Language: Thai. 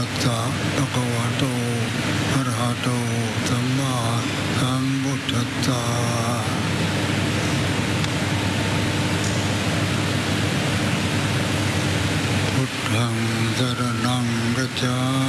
สสะภะคะวะโตอะระหะโตสัมมาสัมพุทธัสสะพุทธังสรณังคัจฉา